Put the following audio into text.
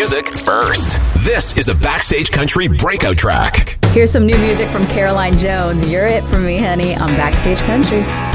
music first. This is a Backstage Country breakout track. Here's some new music from Caroline Jones. You're it for me, honey, on Backstage Country.